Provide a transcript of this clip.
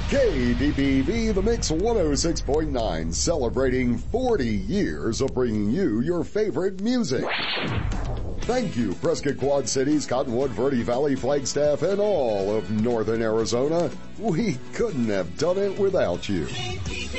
KDBB, The Mix 106.9, celebrating 40 years of bringing you your favorite music. Thank you, Prescott Quad Cities, Cottonwood, Verde Valley, Flagstaff, and all of northern Arizona. We couldn't have done it without you.